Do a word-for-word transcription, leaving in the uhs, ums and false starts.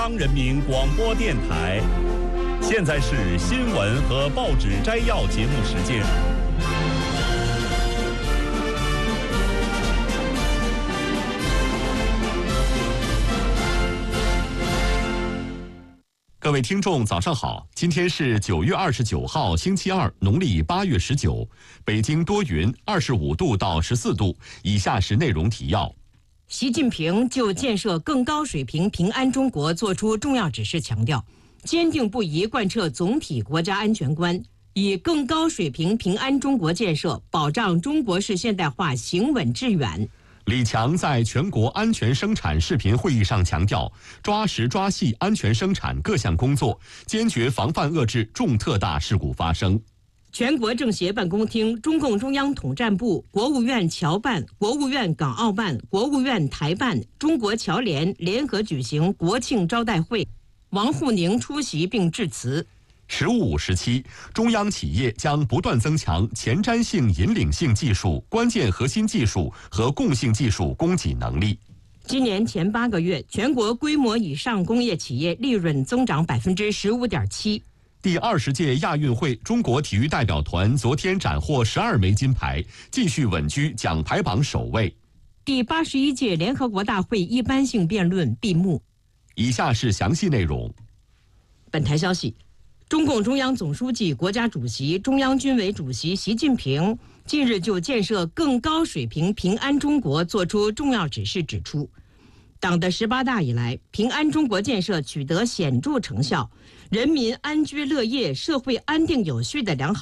中央人民广播电台，现在是新闻和报纸摘要节目时间。各位听众，早上好！今天是九月二十九号，星期二，农历八月十九。北京多云，二十五度到十四度。以下是内容提要。 习近平就建设更高水平平安中国作出重要指示，强调坚定不移贯彻总体国家安全观，以更高水平平安中国建设保障中国式现代化行稳致远。 李强在全国安全生产视频会议上强调，抓实抓细安全生产各项工作，坚决防范遏制重特大事故发生。 全国政协办公厅、中共中央统战部、国务院侨办、国务院港澳办、国务院台办、中国侨联联合举行国庆招待会，王沪宁出席并致辞。 十五五时期，中央企业将不断增强前瞻性、引领性技术、关键核心技术和共性技术供给能力。 今年前八个月，全国规模以上工业企业利润增长百分之十五点七。 第二十届亚运会中国体育代表团昨天斩获十二枚金牌，继续稳居奖牌榜首位。 第八十一届联合国大会一般性辩论闭幕。 以下是详细内容。 本台消息，中共中央总书记、国家主席、中央军委主席习近平近日就建设更高水平平安中国作出重要指示，指出，党的十八大以来，平安中国建设取得显著成效，人民安居乐业、社会安定有序的良好